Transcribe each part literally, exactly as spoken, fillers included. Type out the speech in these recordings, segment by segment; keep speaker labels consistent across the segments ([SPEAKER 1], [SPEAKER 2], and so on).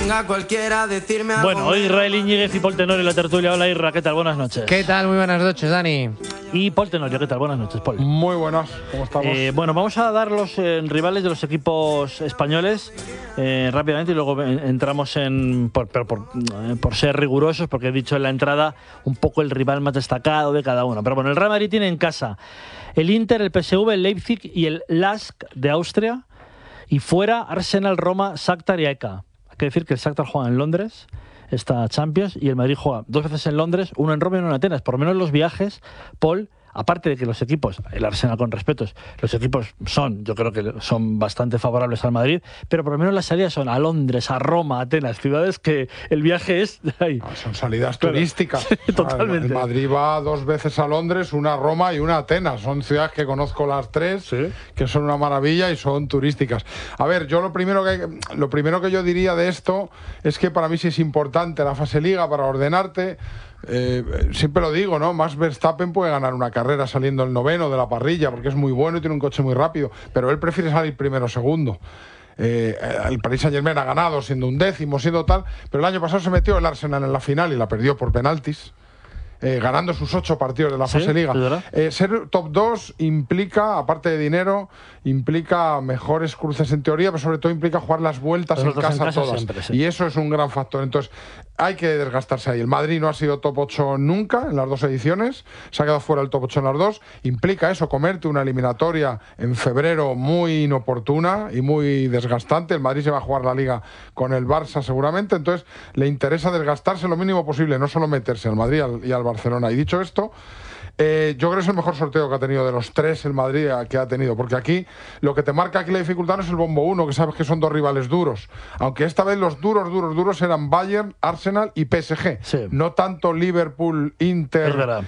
[SPEAKER 1] venga cualquiera a decirme algo.
[SPEAKER 2] Bueno, hoy Israel Íñiguez y Pol Tenorio en la tertulia. Hola Irra, ¿qué tal? Buenas noches.
[SPEAKER 3] ¿Qué tal? Muy buenas noches, Dani.
[SPEAKER 2] Y Pol Tenorio, ¿qué tal? Buenas noches, Pol.
[SPEAKER 4] Muy buenas, ¿cómo estamos?
[SPEAKER 2] Eh, bueno, vamos a dar los eh, rivales de los equipos españoles eh, rápidamente y luego entramos en, por, pero por, eh, por ser rigurosos, porque he dicho en la entrada un poco el rival más destacado de cada uno. Pero bueno, el Real Madrid tiene en casa el Inter, el P S V, el Leipzig y el Lask de Austria. Y fuera, Arsenal, Roma, Shakhtar y A E K. Hay que decir que el Shakhtar juega en Londres, esta Champions, y el Madrid juega dos veces en Londres, uno en Roma y uno en Atenas. Por lo menos los viajes, Paul, aparte de que los equipos, el Arsenal con respetos, los equipos son, yo creo que son bastante favorables al Madrid, pero por lo menos las salidas son a Londres, a Roma, a Atenas, ciudades que el viaje es ahí.
[SPEAKER 4] No, son salidas
[SPEAKER 2] claro.
[SPEAKER 4] turísticas.
[SPEAKER 2] Totalmente.
[SPEAKER 4] El Madrid va dos veces a Londres, una a Roma y una a Atenas. Son ciudades que conozco las tres, ¿sí? Que son una maravilla y son turísticas. A ver, yo lo primero que lo primero que yo diría de esto es que para mí sí es importante la fase Liga para ordenarte. Eh, siempre lo digo, ¿no? Max Verstappen puede ganar una carrera saliendo el noveno de la parrilla porque es muy bueno y tiene un coche muy rápido, pero él prefiere salir primero o segundo. Eh, el Paris Saint-Germain ha ganado siendo un décimo, siendo tal, pero el año pasado se metió el Arsenal en la final y la perdió por penaltis. Eh, ganando sus ocho partidos de la fase
[SPEAKER 2] ¿Sí?
[SPEAKER 4] Liga. Eh, ser top dos implica, aparte de dinero, implica mejores cruces en teoría, pero sobre todo implica jugar las vueltas en casa, en casa todas. Siempre, sí. Y eso es un gran factor. Entonces, hay que desgastarse ahí. El Madrid no ha sido top ocho nunca en las dos ediciones, se ha quedado fuera del top ocho en las dos. Implica eso, comerte una eliminatoria en febrero muy inoportuna y muy desgastante. El Madrid se va a jugar la Liga con el Barça seguramente, entonces le interesa desgastarse lo mínimo posible, no solo meterse al Madrid y al Barcelona. Y dicho esto, eh, yo creo que es el mejor sorteo que ha tenido de los tres el Madrid que ha tenido, porque aquí lo que te marca aquí la dificultad no es el bombo uno, que sabes que son dos rivales duros, aunque esta vez los duros, duros, duros eran Bayern, Arsenal y P S G, sí. No tanto Liverpool, Inter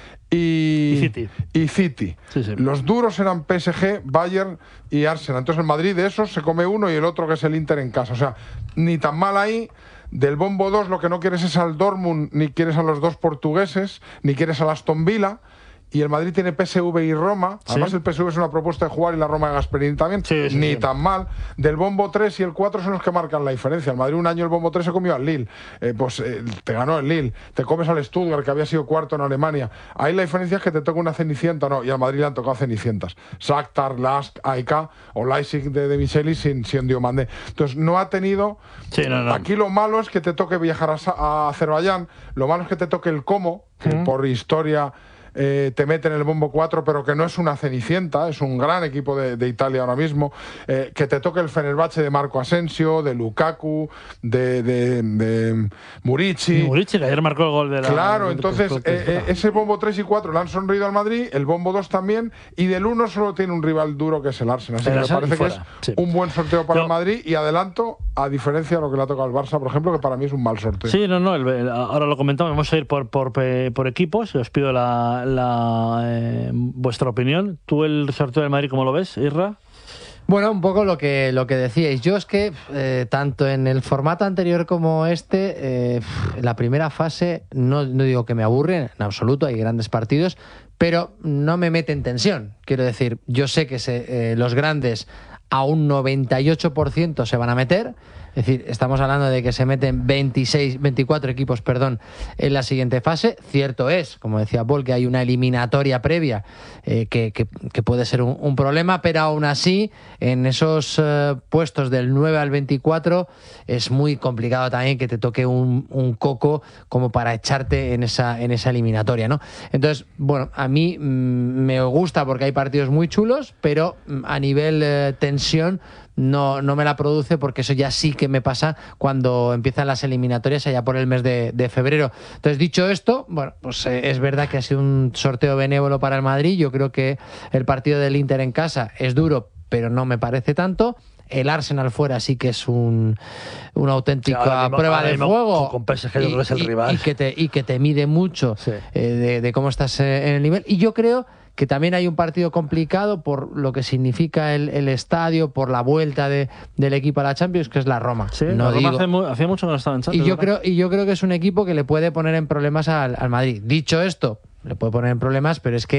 [SPEAKER 4] y,
[SPEAKER 2] y City.
[SPEAKER 4] Y City.
[SPEAKER 2] Sí, sí.
[SPEAKER 4] Los duros eran P S G, Bayern y Arsenal. Entonces el Madrid de esos se come uno y el otro que es el Inter en casa. O sea, ni tan mal ahí. Del bombo dos lo que no quieres es al Dortmund, ni quieres a los dos portugueses, ni quieres al Aston Villa. Y el Madrid tiene P S V y Roma. Además, ¿sí? El P S V es una propuesta de jugar y la Roma de Gasperini también.
[SPEAKER 2] Sí, sí,
[SPEAKER 4] Ni
[SPEAKER 2] sí.
[SPEAKER 4] tan mal. Del bombo tres y el cuatro son los que marcan la diferencia. El Madrid un año el bombo tres se comió al Lille. Eh, pues eh, te ganó el Lille. Te comes al Stuttgart, que había sido cuarto en Alemania. Ahí la diferencia es que te toca una cenicienta, no. Y al Madrid le han tocado cenicientas. Shakhtar, Lask, A E K o Leipzig de, de Michelis sin, sin Diomandé. Entonces, no ha tenido...
[SPEAKER 2] Sí, no, no.
[SPEAKER 4] Aquí lo malo es que te toque viajar a, a Azerbaiyán. Lo malo es que te toque el Como, que uh-huh. por historia... Eh, te mete en el bombo cuatro, pero que no es una cenicienta, es un gran equipo de, de Italia ahora mismo, eh, que te toque el Fenerbahce de Marco Asensio, de Lukaku, de, de, de Murici.
[SPEAKER 2] Murici, que ayer marcó el gol de la...
[SPEAKER 4] Claro, entonces eh, eh, ese bombo tres y cuatro le han sonreído al Madrid, el bombo dos también, y del uno solo tiene un rival duro que es el Arsenal. Así que me parece que es sí. un buen sorteo para Yo... el Madrid, y adelanto, a diferencia de lo que le ha tocado al Barça, por ejemplo, que para mí es un mal sorteo.
[SPEAKER 2] Sí, no, no, el, el, ahora lo comentamos, vamos a ir por, por, por equipos, os pido la... La, eh, vuestra opinión. ¿Tú el sorteo del Madrid cómo lo ves, Irra?
[SPEAKER 3] Bueno, un poco lo que, lo que decíais. Yo es que eh, tanto en el formato anterior como este, eh, la primera fase, no, no digo que me aburre, en absoluto, hay grandes partidos, pero no me mete en tensión. Quiero decir, yo sé que se, eh, los grandes a un noventa y ocho por ciento se van a meter. Es decir, estamos hablando de que se meten veintiséis, veinticuatro equipos, perdón, en la siguiente fase. Cierto es, como decía Paul, que hay una eliminatoria previa eh, que, que, que puede ser un, un problema, pero aún así, en esos eh, puestos del nueve al veinticuatro es muy complicado también que te toque un, un coco como para echarte en esa, en esa eliminatoria, ¿no? Entonces, bueno, a mí mm, me gusta porque hay partidos muy chulos, pero mm, a nivel eh, tensión no, no me la produce, porque eso ya sí que me pasa cuando empiezan las eliminatorias allá por el mes de, de febrero. Entonces, dicho esto, bueno, pues eh, es verdad que ha sido un sorteo benévolo para el Madrid. Yo creo que el partido del Inter en casa es duro, pero no me parece tanto. El Arsenal fuera sí que es un, una auténtica sí, mismo, prueba de fuego.
[SPEAKER 2] Con P S G yo creo que es el
[SPEAKER 3] y,
[SPEAKER 2] rival.
[SPEAKER 3] Y que, te, y que te mide mucho sí. eh, de, de cómo estás en el nivel. Y yo creo que también hay un partido complicado por lo que significa el, el estadio, por la vuelta de, del equipo a la Champions, que es la Roma.
[SPEAKER 2] Sí,
[SPEAKER 3] no
[SPEAKER 2] la Roma
[SPEAKER 3] digo.
[SPEAKER 2] Hace, mu hacía mucho que no estaba en Champions.
[SPEAKER 3] Y yo, creo, y yo creo que es un equipo que le puede poner en problemas al, al Madrid. Dicho esto, le puede poner en problemas, pero es que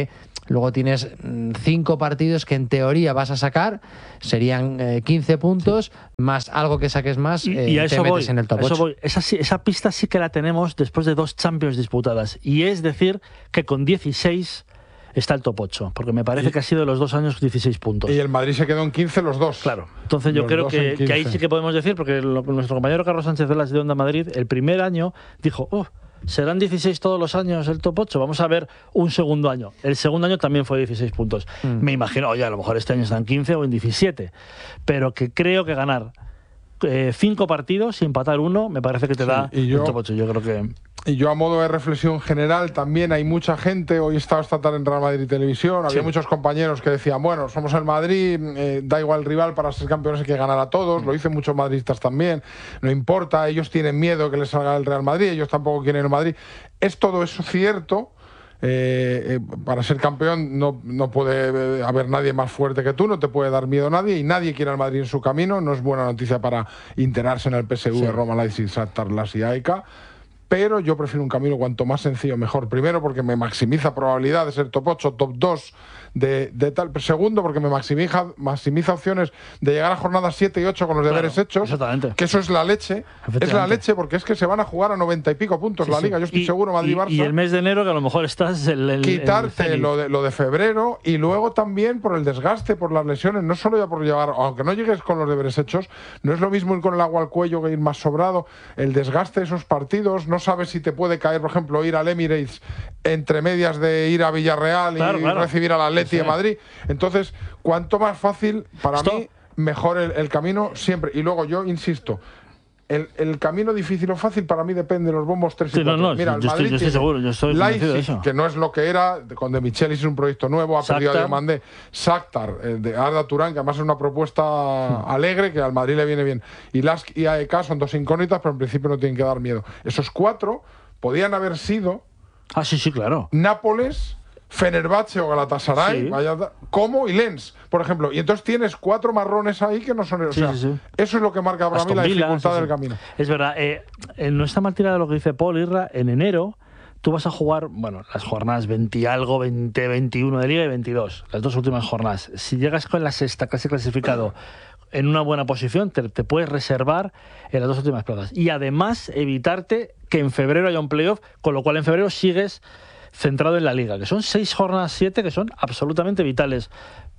[SPEAKER 3] luego tienes mmm, cinco partidos que en teoría vas a sacar, serían eh, quince puntos, más algo que saques más,
[SPEAKER 2] y,
[SPEAKER 3] eh,
[SPEAKER 2] y a
[SPEAKER 3] te
[SPEAKER 2] eso
[SPEAKER 3] metes
[SPEAKER 2] voy,
[SPEAKER 3] en el top
[SPEAKER 2] eso
[SPEAKER 3] ocho.
[SPEAKER 2] Voy. Esa, esa pista sí que la tenemos después de dos Champions disputadas, y es decir que con dieciséis está el top ocho, porque me parece
[SPEAKER 4] y,
[SPEAKER 2] que ha sido los dos años dieciséis puntos.
[SPEAKER 4] Y el Madrid se quedó en quince los dos.
[SPEAKER 2] Claro. Entonces yo
[SPEAKER 4] los
[SPEAKER 2] creo que, que ahí sí que podemos decir, porque lo, nuestro compañero Carlos Sánchez Velas de Onda Madrid, el primer año dijo, oh, ¿serán dieciséis todos los años el top ocho? Vamos a ver un segundo año. El segundo año también fue dieciséis puntos. Mm. Me imagino, oye, a lo mejor este año están quince o en diecisiete, pero que creo que ganar eh, cinco partidos y empatar uno, me parece que te sí, da yo, el top ocho. Yo creo que...
[SPEAKER 4] Y yo a modo de reflexión general también hay mucha gente, hoy he estado esta tarde en Real Madrid Televisión, había sí. muchos compañeros que decían, bueno, somos el Madrid, eh, da igual el rival, para ser campeones hay que ganar a todos, lo dicen muchos madridistas también, no importa, ellos tienen miedo que les salga el Real Madrid, ellos tampoco quieren el Madrid. Es todo eso cierto. Eh, eh, para ser campeón no, no puede haber nadie más fuerte que tú, no te puede dar miedo nadie, y nadie quiere al Madrid en su camino. No es buena noticia para integrarse en el P S V, sí. Roma, Leipzig, Shakhtar, Lazio y A E K. Pero yo prefiero un camino cuanto más sencillo mejor. Primero, porque me maximiza probabilidad de ser top ocho, top dos de, de tal. Segundo, porque me maximiza, maximiza opciones de llegar a jornadas siete y ocho con los deberes claro, hechos.
[SPEAKER 2] Exactamente.
[SPEAKER 4] Que eso es la leche. Es la leche, porque es que se van a jugar a noventa y pico puntos sí, la Liga. Yo estoy
[SPEAKER 2] y,
[SPEAKER 4] seguro, Madrid-Barça.
[SPEAKER 2] Y, y el mes de enero, que a lo mejor estás... El, el,
[SPEAKER 4] quitarte
[SPEAKER 2] el
[SPEAKER 4] lo, de, lo de febrero, y luego también por el desgaste, por las lesiones. No solo ya por llevar... Aunque no llegues con los deberes hechos, no es lo mismo ir con el agua al cuello que ir más sobrado. El desgaste de esos partidos, no sabes si te puede caer, por ejemplo, ir al Emirates entre medias de ir a Villarreal claro, y claro. recibir al Atleti sí. de Madrid. Entonces, cuanto más fácil, para Stop. mí, mejor el, el camino siempre. Y luego yo insisto, el, el camino difícil o fácil para mí depende de los bombos tres
[SPEAKER 2] sí,
[SPEAKER 4] y cuatro.
[SPEAKER 2] No, no,
[SPEAKER 4] Mira,
[SPEAKER 2] yo,
[SPEAKER 4] el
[SPEAKER 2] estoy,
[SPEAKER 4] Madrid
[SPEAKER 2] yo estoy seguro, yo estoy convencido de eso.
[SPEAKER 4] Que no es lo que era, con De Michelis es un proyecto nuevo, ha Shakhtar. perdido a Diomandé. Shakhtar, eh, de Arda Turán, que además es una propuesta hmm. alegre, que al Madrid le viene bien. Y Lask y A E K son dos incógnitas, pero en principio no tienen que dar miedo. Esos cuatro podían haber sido
[SPEAKER 2] ah, sí, sí, claro.
[SPEAKER 4] Nápoles, Fenerbahce o Galatasaray, sí. vaya, Como y Lens, por ejemplo. Y entonces tienes cuatro marrones ahí que no son... O sea, sí, sí. Eso es lo que marca para Aston mí la Villa, dificultad sí, del camino.
[SPEAKER 2] Es verdad. Eh, eh, no está mal tirado lo que dice Paul Irra. En enero tú vas a jugar, bueno, las jornadas veinte algo, veinte, veintiuno de Liga y veintidós. Las dos últimas jornadas. Si llegas con la sexta casi clasificado en una buena posición, te, te puedes reservar en las dos últimas plazas. Y además evitarte que en febrero haya un playoff, con lo cual en febrero sigues centrado en la Liga, que son seis jornadas, siete, que son absolutamente vitales,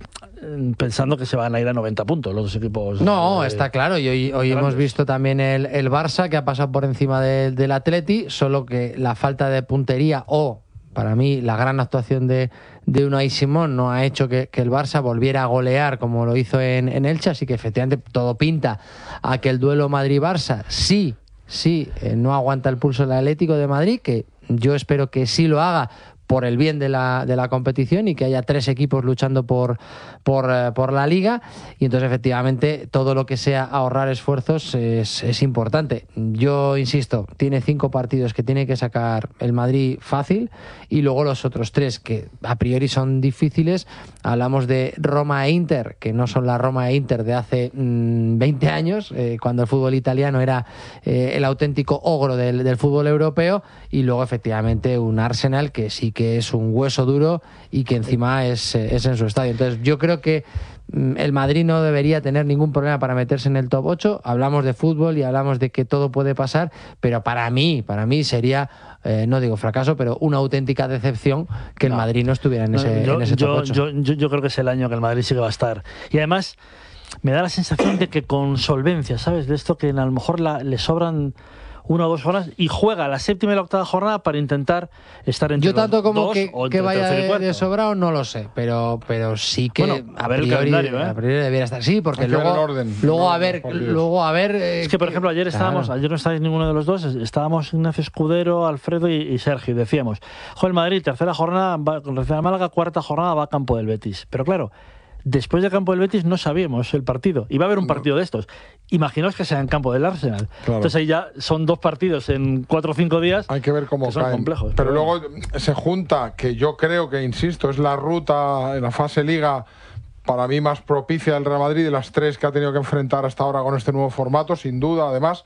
[SPEAKER 2] pensando que se van a ir a noventa puntos los dos equipos.
[SPEAKER 3] No,
[SPEAKER 2] eh,
[SPEAKER 3] está claro, y hoy, hoy hemos visto también el, el Barça, que ha pasado por encima de, del Atleti, solo que la falta de puntería o... Para mí, la gran actuación de, de Unai Simón no ha hecho que, que el Barça volviera a golear como lo hizo en, en Elche, así que efectivamente todo pinta a que el duelo Madrid-Barça sí, sí, eh, no aguanta el pulso del Atlético de Madrid, que yo espero que sí lo haga por el bien de la, de la competición y que haya tres equipos luchando por, por, eh, por la Liga, y entonces efectivamente todo lo que sea ahorrar esfuerzos es, es importante. Yo insisto, tiene cinco partidos que tiene que sacar el Madrid fácil, y luego los otros tres que a priori son difíciles. Hablamos de Roma e Inter, que no son la Roma e Inter de hace mmm, veinte años, eh, cuando el fútbol italiano era eh, el auténtico ogro del, del fútbol europeo, y luego efectivamente un Arsenal que sí que que es un hueso duro y que encima es, es en su estadio. Entonces yo creo que el Madrid no debería tener ningún problema para meterse en el top ocho. Hablamos de fútbol y hablamos de que todo puede pasar, pero para mí, para mí sería, eh, no digo fracaso, pero una auténtica decepción que el no. Madrid no estuviera en ese,
[SPEAKER 2] yo,
[SPEAKER 3] en ese top
[SPEAKER 2] yo,
[SPEAKER 3] ocho.
[SPEAKER 2] Yo, yo, yo creo que es el año que el Madrid sí que va a estar. Y además me da la sensación de que con solvencia, ¿sabes? De esto que a lo mejor la, le sobran una o dos jornadas y juega la séptima y la octava jornada para intentar estar entre
[SPEAKER 3] yo tanto
[SPEAKER 2] los
[SPEAKER 3] como
[SPEAKER 2] dos
[SPEAKER 3] que,
[SPEAKER 2] o
[SPEAKER 3] que vaya
[SPEAKER 2] de,
[SPEAKER 3] de sobrado no lo sé, pero pero sí que
[SPEAKER 2] bueno, a,
[SPEAKER 3] a,
[SPEAKER 2] ver
[SPEAKER 3] priori,
[SPEAKER 2] el ¿eh?
[SPEAKER 3] a priori debería estar sí, porque
[SPEAKER 4] Hay
[SPEAKER 3] luego
[SPEAKER 4] orden,
[SPEAKER 3] luego
[SPEAKER 4] no,
[SPEAKER 3] a ver
[SPEAKER 4] no,
[SPEAKER 3] luego a ver eh,
[SPEAKER 2] es que por ejemplo ayer estábamos claro. ayer no estáis ninguno de los dos, estábamos Ignacio Escudero, Alfredo y, y Sergio, y decíamos, joder, Madrid tercera jornada va con Real Málaga, cuarta jornada va a campo del Betis, pero claro, después del campo del Betis no sabíamos el partido. Iba a haber un partido de estos. Imaginaos que sea en campo del Arsenal. Claro. Entonces ahí ya son dos partidos en cuatro o cinco días.
[SPEAKER 4] Hay que ver cómo
[SPEAKER 2] que son
[SPEAKER 4] caen.
[SPEAKER 2] complejos.
[SPEAKER 4] Pero,
[SPEAKER 2] pero
[SPEAKER 4] luego
[SPEAKER 2] bueno.
[SPEAKER 4] se junta, que yo creo que, insisto, es la ruta en la fase Liga para mí más propicia del Real Madrid, de las tres que ha tenido que enfrentar hasta ahora con este nuevo formato, sin duda, además.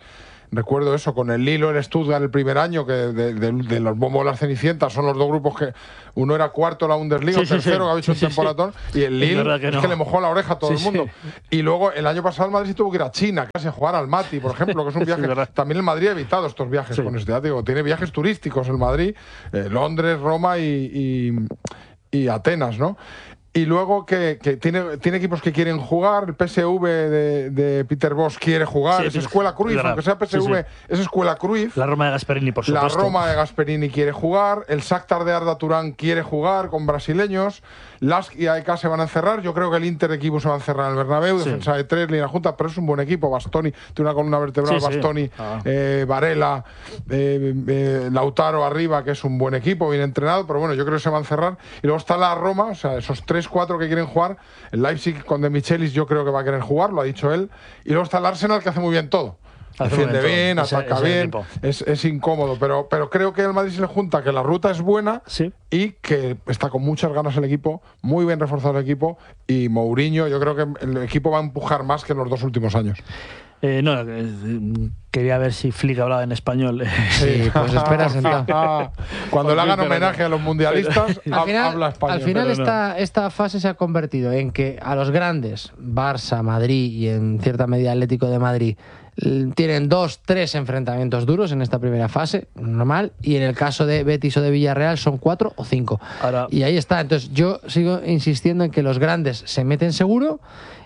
[SPEAKER 4] recuerdo eso, con el Lilo, el Stuttgart el primer año, que de, de, de los bombos las Cenicientas son los dos grupos que uno era cuarto en la Bundesliga, sí, tercero, sí, que había hecho sí, un temporadón, sí. y el Lille es, que, no. es que le mojó la oreja a todo sí, el mundo. Sí. Y luego el año pasado el Madrid sí tuvo que ir a China, casi a jugar al Mati, por ejemplo, que es un viaje. Sí, también el Madrid ha evitado estos viajes sí. con este, digo, tiene viajes turísticos el Madrid, eh, Londres, Roma y, y, y Atenas, ¿no? Y luego que, que tiene, tiene equipos que quieren jugar, el P S V de, de Peter Bosz quiere jugar, sí, es Escuela Cruyff, aunque sea P S V, sí, sí. es Escuela Cruyff.
[SPEAKER 2] La Roma de Gasperini, por supuesto.
[SPEAKER 4] La Roma de Gasperini quiere jugar, el Shakhtar de Arda Turán quiere jugar con brasileños, Lask y A E K se van a encerrar, yo creo que el Inter equipo se va a encerrar en el Bernabéu, sí. defensa de tres, línea junta, pero es un buen equipo, Bastoni, tiene una columna vertebral, sí, Bastoni, sí. Ah. eh, Varela, eh, eh, Lautaro arriba, que es un buen equipo, bien entrenado, pero bueno, yo creo que se va a encerrar. Y luego está la Roma, o sea, esos tres, cuatro que quieren jugar, el Leipzig con De Michelis yo creo que va a querer jugar, lo ha dicho él, y luego está el Arsenal que hace muy bien todo. Defiende bien, ese, ataca ese bien, es, es incómodo, pero, pero creo que el Madrid se le junta que la ruta es buena sí. y que está con muchas ganas el equipo, muy bien reforzado el equipo, y Mourinho, yo creo que el equipo va a empujar más que en los dos últimos años.
[SPEAKER 2] Eh, no, eh, quería ver si Flick hablaba en español.
[SPEAKER 3] Sí, pues espera sentado.
[SPEAKER 4] Cuando le hagan homenaje a los mundialistas,
[SPEAKER 3] al final,
[SPEAKER 4] habla español.
[SPEAKER 3] Al final esta, no. esta fase se ha convertido en que a los grandes, Barça, Madrid y en cierta medida Atlético de Madrid, tienen dos, tres enfrentamientos duros en esta primera fase, normal, y en el caso de Betis o de Villarreal son cuatro o cinco. Ahora, y ahí está. Entonces yo sigo insistiendo en que los grandes se meten seguro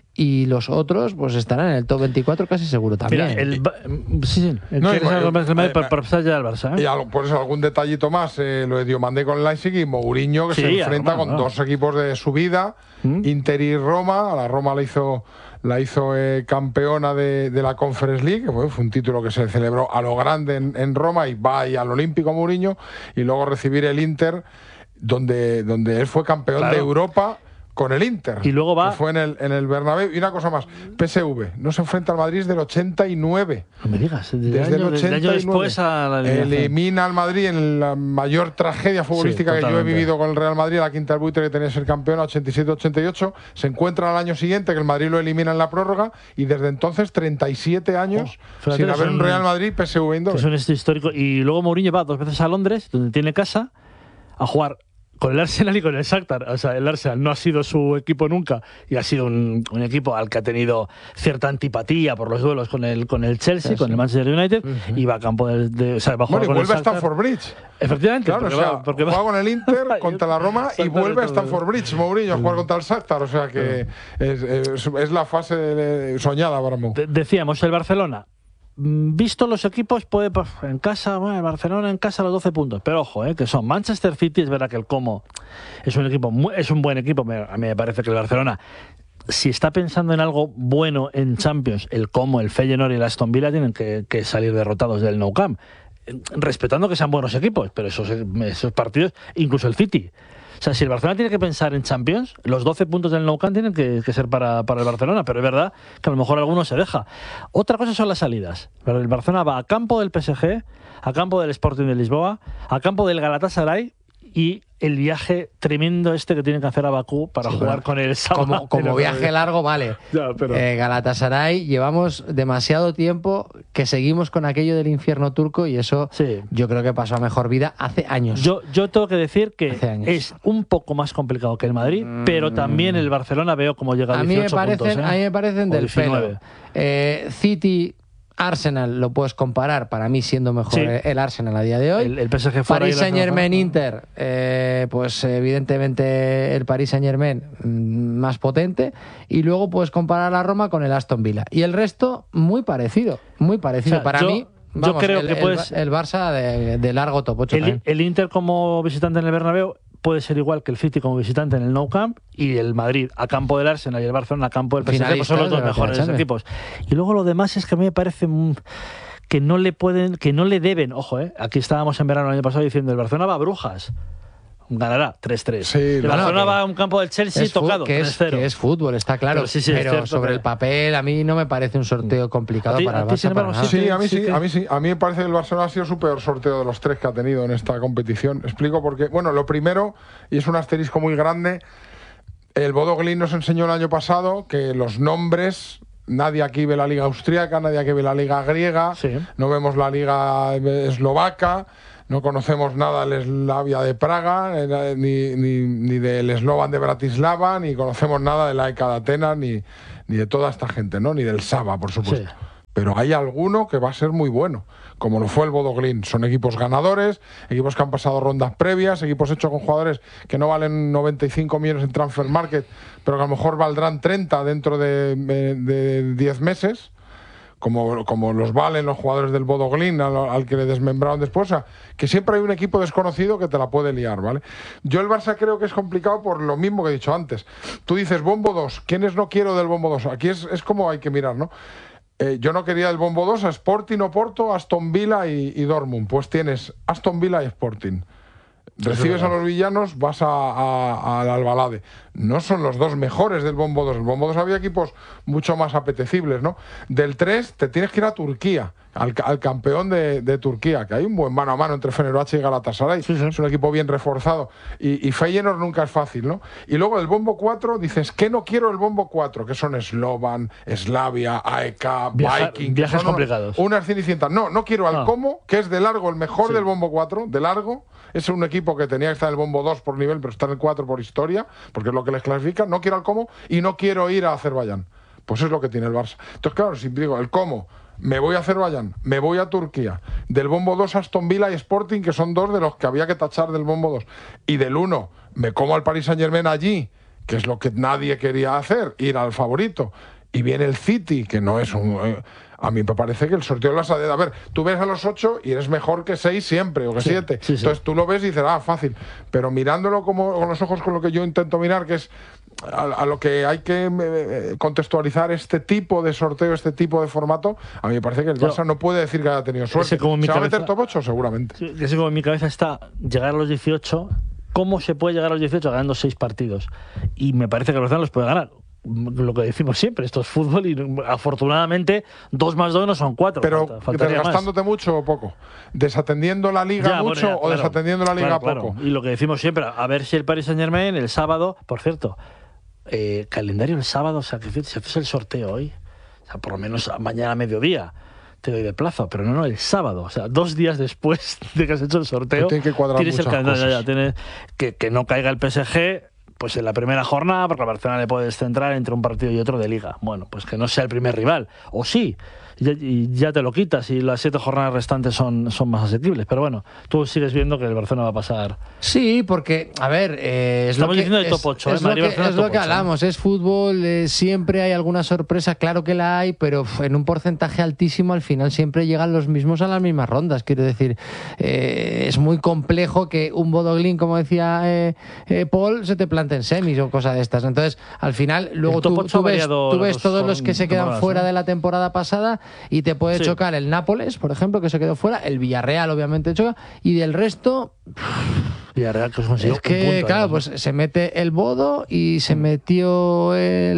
[SPEAKER 3] y los otros pues estarán en el top veinticuatro casi seguro también.
[SPEAKER 2] Mira, el, sí, sí. El no, y, algo más, eh, por, por pasar ya al Barça, ¿eh?
[SPEAKER 4] Y algo, por eso algún detallito más, eh, lo de Diomandé con el Leipzig y Mourinho que sí, se enfrenta Roma, con no. dos equipos de subida, ¿Mm? Inter y Roma. A la Roma la hizo la hizo eh, campeona de, de la Conference League, que fue, fue un título que se celebró a lo grande en, en Roma, y va ahí al Olímpico Mourinho, y luego recibir el Inter, donde, donde él fue campeón claro. de Europa con el Inter,
[SPEAKER 2] y luego va,
[SPEAKER 4] que fue en el, en el Bernabéu. Y una cosa más, P S V no se enfrenta al Madrid desde el ochenta y nueve.
[SPEAKER 2] No me digas, desde,
[SPEAKER 4] desde
[SPEAKER 2] año,
[SPEAKER 4] el ochenta y nueve.
[SPEAKER 2] Desde año después a la
[SPEAKER 4] elimina al Madrid en la mayor tragedia futbolística sí, que yo he vivido con el Real Madrid, la quinta del buitre que tenía que ser campeón, ochenta y siete ochenta y ocho. Se encuentra al año siguiente que el Madrid lo elimina en la prórroga, y desde entonces treinta y siete años oh, sin haber un Real Madrid P S V Eindhoven.
[SPEAKER 2] Es un este histórico. Y luego Mourinho va dos veces a Londres, donde tiene casa, a jugar con el Arsenal y con el Shakhtar. O sea, el Arsenal no ha sido su equipo nunca, y ha sido un, un equipo al que ha tenido cierta antipatía por los duelos con el, con el Chelsea, sí, con sí. el Manchester United, uh-huh. y va a campo de... de o sea, va a jugar
[SPEAKER 4] bueno, y
[SPEAKER 2] con
[SPEAKER 4] vuelve
[SPEAKER 2] el
[SPEAKER 4] a Stamford Bridge.
[SPEAKER 2] Efectivamente.
[SPEAKER 4] Claro,
[SPEAKER 2] porque
[SPEAKER 4] o sea,
[SPEAKER 2] va, porque
[SPEAKER 4] juega
[SPEAKER 2] va.
[SPEAKER 4] con el Inter contra la Roma y vuelve a Stamford Bridge, Mourinho, a jugar contra el Shakhtar. O sea que es, es, es la fase de, de, soñada para Mou.
[SPEAKER 2] De, decíamos, el Barcelona, visto los equipos, puede en casa, bueno, Barcelona en casa los doce puntos, pero ojo, eh, que son Manchester City. Es verdad que el Como es un equipo muy, es un buen equipo. A mí me parece que el Barcelona, si está pensando en algo bueno en Champions, el Como, el Feyenoord y el Aston Villa tienen que, que salir derrotados del Nou Camp, respetando que sean buenos equipos, pero esos, esos partidos, incluso el City. O sea, si el Barcelona tiene que pensar en Champions, los doce puntos del Nou Camp tienen que, que ser para, para el Barcelona, pero es verdad que a lo mejor alguno se deja. Otra cosa son las salidas. Pero el Barcelona va a campo del P S G, a campo del Sporting de Lisboa, a campo del Galatasaray, y el viaje tremendo este que tienen que hacer a Bakú para sí, jugar con el sábado.
[SPEAKER 3] Como, como viaje largo, vale. Ya, pero... eh, Galatasaray, llevamos demasiado tiempo que seguimos con aquello del infierno turco, y eso sí. yo creo que pasó a mejor vida hace años.
[SPEAKER 2] Yo, yo tengo que decir que es un poco más complicado que el Madrid, mm. pero también el Barcelona veo como llega a dieciocho
[SPEAKER 3] a mí me parecen,
[SPEAKER 2] puntos. ¿eh?
[SPEAKER 3] A mí me parecen del pelo. Eh, City... Arsenal lo puedes comparar, para mí siendo mejor sí. el Arsenal a día de hoy.
[SPEAKER 2] El, el P S G fuera
[SPEAKER 3] Paris Saint-Germain Inter, eh, pues evidentemente el Paris Saint-Germain más potente, y luego puedes comparar a Roma con el Aston Villa, y el resto muy parecido, muy parecido. O sea, para
[SPEAKER 2] yo,
[SPEAKER 3] mí vamos,
[SPEAKER 2] yo creo
[SPEAKER 3] el,
[SPEAKER 2] que puedes,
[SPEAKER 3] el, el Barça de, de largo top ocho.
[SPEAKER 2] El, el Inter como visitante en el Bernabéu puede ser igual que el City como visitante en el Nou Camp, y el Madrid a campo del Arsenal y el Barcelona a campo del P S G, pues son los dos mejores equipos. Y luego lo demás es que a mí me parece que no le pueden, que no le deben, ojo, eh, aquí estábamos en verano el año pasado diciendo el Barcelona va a Brujas, ganará tres tres.
[SPEAKER 4] Sí,
[SPEAKER 2] el
[SPEAKER 4] no,
[SPEAKER 2] Barcelona
[SPEAKER 3] no,
[SPEAKER 2] va a un campo del Chelsea
[SPEAKER 3] es
[SPEAKER 2] tocado,
[SPEAKER 3] que es, que es fútbol, está claro, pero, sí, sí, pero cierto, sobre pero... el papel a mí no me parece un sorteo complicado ti, para el Barça. Para
[SPEAKER 4] sí, sí, a mí sí, sí, a mí sí. A mí me parece que el Barcelona ha sido su peor sorteo de los tres que ha tenido en esta competición. Explico por qué. Bueno, lo primero, y es un asterisco muy grande, el Bodo Glimt nos enseñó el año pasado que los nombres nadie aquí ve la liga austríaca, nadie aquí ve la liga griega,
[SPEAKER 2] sí.
[SPEAKER 4] no vemos la liga eslovaca, no conocemos nada del Slavia de Praga, ni, ni, ni del Slovan de Bratislava, ni conocemos nada de la E K de Atenas, ni, ni de toda esta gente, ¿no? Ni del Saba, por supuesto. Sí. Pero hay alguno que va a ser muy bueno, como lo fue el Bodo Glimt. Son equipos ganadores, equipos que han pasado rondas previas, equipos hechos con jugadores que no valen noventa y cinco millones en Transfer Market, pero que a lo mejor valdrán treinta dentro de, de, de diez meses, como, como los valen los jugadores del Bodo Glimt, al, al que le desmembraron después. O sea, que siempre hay un equipo desconocido que te la puede liar, ¿vale? Yo el Barça creo que es complicado por lo mismo que he dicho antes. Tú dices Bombo dos, ¿quiénes no quiero del Bombo dos? Aquí es, es como hay que mirar, ¿no? Eh, yo no quería el Bombo dos a Sporting, Oporto, Aston Villa y, y Dortmund. Pues tienes Aston Villa y Sporting. Recibes a los villanos, vas a, a, al Albalade. No son los dos mejores del Bombo dos. El Bombo dos había equipos mucho más apetecibles, ¿no? Del tres te tienes que ir a Turquía, al, al campeón de, de Turquía, que hay un buen mano a mano entre Fenerbahce y Galatasaray. Sí, sí. Es un equipo bien reforzado. Y, y Feyenoord nunca es fácil, ¿no? Y luego del Bombo cuatro dices, ¿qué no quiero el Bombo cuatro? Que son Slovan, Slavia, A E K,
[SPEAKER 2] Viaja,
[SPEAKER 4] Viking.
[SPEAKER 2] Viajes
[SPEAKER 4] son
[SPEAKER 2] complicados.
[SPEAKER 4] Unas cenicientas. No, no quiero al ah. Como, que es de largo el mejor sí. del Bombo cuatro, de largo. Es un equipo que tenía que estar en el Bombo dos por nivel, pero está en el cuatro por historia, porque es lo que les clasifica. No quiero al Como y no quiero ir a Azerbaiyán. Pues es lo que tiene el Barça. Entonces, claro, si digo el Como, me voy a Azerbaiyán, me voy a Turquía, del Bombo dos Aston Villa y Sporting, que son dos de los que había que tachar del Bombo dos, y del uno me como al Paris Saint-Germain allí, que es lo que nadie quería hacer, ir al favorito, y viene el City, que no es un... Eh, a mí me parece que el sorteo lo has de... A ver, tú ves a los ocho y eres mejor que seis siempre, o que sí, siete. Sí, sí. Entonces tú lo ves y dices, ah, fácil. Pero mirándolo como con los ojos con lo que yo intento mirar, que es a, a lo que hay que eh, contextualizar este tipo de sorteo, este tipo de formato, a mí me parece que el Barça no puede decir que haya tenido suerte.
[SPEAKER 2] Como
[SPEAKER 4] ¿Se
[SPEAKER 2] cabeza,
[SPEAKER 4] va a meter top ocho? Seguramente.
[SPEAKER 2] Sí, ese como en mi cabeza está llegar a los dieciocho. ¿Cómo se puede llegar a los dieciocho ganando seis partidos? Y me parece que el Barça los puede ganar. Lo que decimos siempre, esto es fútbol y afortunadamente dos más dos no son cuatro.
[SPEAKER 4] Pero falta, desgastándote más. Mucho o poco, desatendiendo la liga ya, mucho bueno, ya, o claro, desatendiendo la liga
[SPEAKER 2] claro,
[SPEAKER 4] poco.
[SPEAKER 2] Claro. Y lo que decimos siempre, a ver si el Paris Saint-Germain el sábado, por cierto, eh, calendario el sábado, o sea, que si haces el sorteo hoy, o sea, por lo menos mañana a mediodía te doy de plazo, pero no, no, el sábado, o sea, dos días después de que has hecho el sorteo,
[SPEAKER 4] tiene que cuadrar
[SPEAKER 2] tienes el calendario,
[SPEAKER 4] cosas.
[SPEAKER 2] Ya, tienes que, que no caiga el P S G. Pues en la primera jornada, porque a Barcelona le puedes centrar entre un partido y otro de Liga. Bueno, pues que no sea el primer rival. O sí, y, y ya te lo quitas y las siete jornadas restantes son, son más asequibles. Pero bueno, tú sigues viendo que el Barcelona va a pasar.
[SPEAKER 3] Sí, porque, a ver, eh, es
[SPEAKER 2] estamos
[SPEAKER 3] lo que,
[SPEAKER 2] diciendo de
[SPEAKER 3] es,
[SPEAKER 2] top ocho.
[SPEAKER 3] Es,
[SPEAKER 2] ¿eh?
[SPEAKER 3] lo que,
[SPEAKER 2] Barcelona
[SPEAKER 3] es lo
[SPEAKER 2] top
[SPEAKER 3] que
[SPEAKER 2] ocho,
[SPEAKER 3] hablamos, es fútbol, eh, siempre hay alguna sorpresa, claro que la hay, pero en un porcentaje altísimo al final siempre llegan los mismos a las mismas rondas. Quiero decir, eh, es muy complejo que un Bodo Glimt, como decía eh, eh, Paul, se te plante en semis o cosas de estas. Entonces, al final, luego tú, tú ves, tú ves todos los que se quedan fuera, ¿no?, de la temporada pasada y te puede sí. chocar el Nápoles, por ejemplo, que se quedó fuera, el Villarreal, obviamente, choca, y del resto...
[SPEAKER 2] Villarreal, que es,
[SPEAKER 3] es que, punto, claro, ¿no? Pues se mete el Bodo y se metió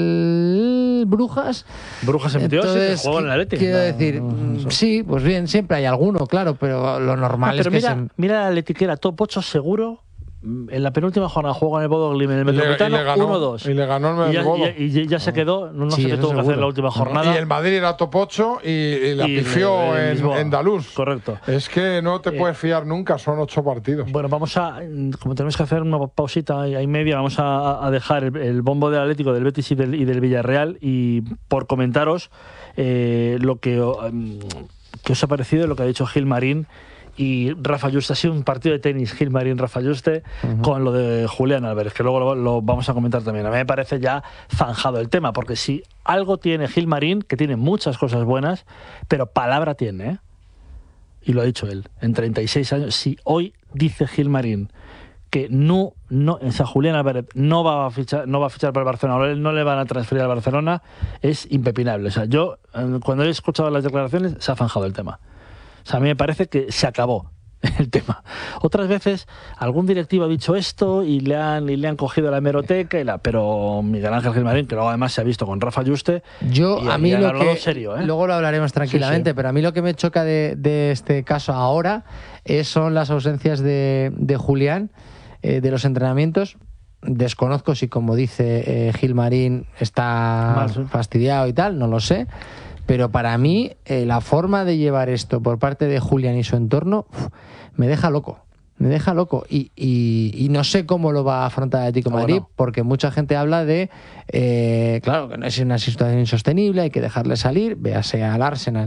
[SPEAKER 3] el Brujas.
[SPEAKER 2] Brujas se metió,
[SPEAKER 3] entonces,
[SPEAKER 2] se jugó en el Atleti.
[SPEAKER 3] Quiero decir, no, sí, pues bien, siempre hay alguno, claro, pero lo normal
[SPEAKER 2] no, pero
[SPEAKER 3] es
[SPEAKER 2] mira,
[SPEAKER 3] que se...
[SPEAKER 2] mira la Atletiquera, top ocho seguro. En la penúltima jornada jugó en el Bodo Glimt en el Metropolitano uno dos.
[SPEAKER 4] Y le ganó el
[SPEAKER 2] y ya,
[SPEAKER 4] Bodo.
[SPEAKER 2] Y, y ya se quedó, no, no
[SPEAKER 3] sí,
[SPEAKER 2] sé qué tuvo seguro. que hacer en la última jornada.
[SPEAKER 4] Y el Madrid era top ocho y, y la y pifió el, el en, en Daluz.
[SPEAKER 2] Correcto.
[SPEAKER 4] Es que no te eh, puedes fiar nunca, son ocho partidos.
[SPEAKER 2] Bueno, vamos a, como tenemos que hacer una pausita y media, vamos a, a dejar el, el bombo del Atlético, del Betis y del, y del Villarreal, y por comentaros eh, lo que, um, que os ha parecido, lo que ha dicho Gil Marín y Rafa Juste. Ha sido un partido de tenis, Gil Marín, Rafa Juste, uh-huh. con lo de Julián Álvarez, que luego lo, lo vamos a comentar también. A mí me parece ya zanjado el tema, porque si algo tiene Gil Marín, que tiene muchas cosas buenas, pero palabra tiene, ¿eh? Y lo ha dicho él, en treinta y seis años, si hoy dice Gil Marín que no, no, o sea, Julián Álvarez no va a fichar, no va a fichar para el Barcelona, no le van a transferir al Barcelona, es impepinable. O sea, yo, cuando he escuchado las declaraciones, se ha zanjado el tema. O sea, a mí me parece que se acabó el tema. Otras veces algún directivo ha dicho esto y le han, y le han cogido la hemeroteca, y la, pero Miguel Ángel Gilmarín, que luego además se ha visto con Rafa Juste,
[SPEAKER 3] yo
[SPEAKER 2] y,
[SPEAKER 3] a mí
[SPEAKER 2] y
[SPEAKER 3] lo que
[SPEAKER 2] serio, ¿eh?
[SPEAKER 3] Luego lo hablaremos tranquilamente, sí, sí. Pero a mí lo que me choca de, de este caso ahora es, son las ausencias de, de Julián, eh, de los entrenamientos. Desconozco si, como dice eh, Gilmarín, está
[SPEAKER 2] Mal, sí.
[SPEAKER 3] fastidiado y tal, no lo sé. Pero para mí, eh, la forma de llevar esto por parte de Julián y su entorno uf, me deja loco. Me deja loco. Y, y, y no sé cómo lo va a afrontar el Atlético de Madrid,
[SPEAKER 2] bueno.
[SPEAKER 3] porque mucha gente habla de, eh, claro, que no es una situación insostenible, hay que dejarle salir, véase al Arsenal